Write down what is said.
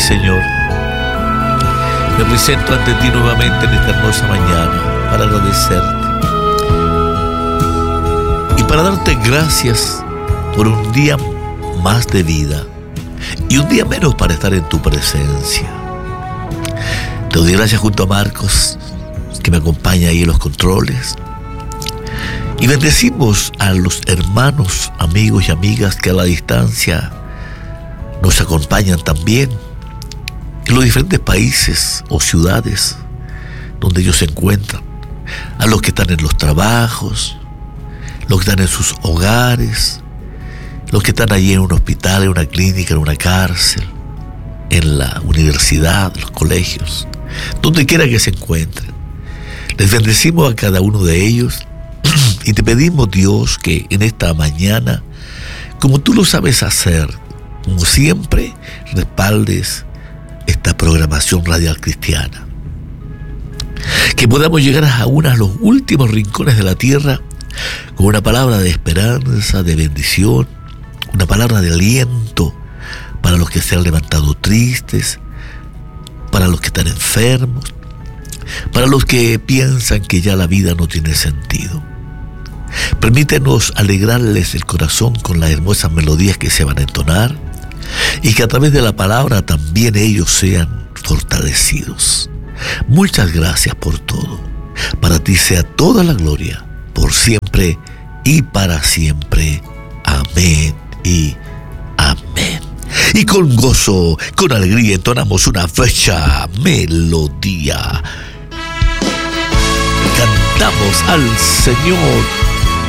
Señor, me presento ante ti nuevamente en esta hermosa mañana para agradecerte y para darte gracias por un día más de vida y un día menos para estar en tu presencia. Te doy gracias junto a Marcos, que me acompaña ahí en los controles. Y bendecimos a los hermanos, amigos y amigas que a la distancia nos acompañan también en los diferentes países o ciudades donde ellos se encuentran, a los que están en los trabajos, los que están en sus hogares, los que están allí en un hospital, en una clínica, en una cárcel, en la universidad, en los colegios, donde quiera que se encuentren. Les bendecimos a cada uno de ellos y te pedimos, Dios, que en esta mañana, como tú lo sabes hacer, como siempre, respaldes esta programación radial cristiana. Que podamos llegar aún a los últimos rincones de la tierra con una palabra de esperanza, de bendición, una palabra de aliento para los que se han levantado tristes, para los que están enfermos, para los que piensan que ya la vida no tiene sentido. Permítenos alegrarles el corazón con las hermosas melodías que se van a entonar y que a través de la palabra también ellos sean fortalecidos. Muchas gracias por todo. Para ti sea toda la gloria, por siempre y para siempre. Amén y amén. Y con gozo, con alegría entonamos una bella melodía. Cantamos al Señor.